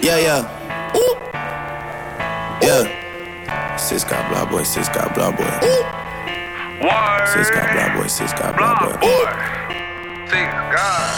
Yeah, yeah. Ooh. Yeah. Sis got blah boy, sis got blah boy. Word. Sis got blah boy, sis got blah boy. Sis got.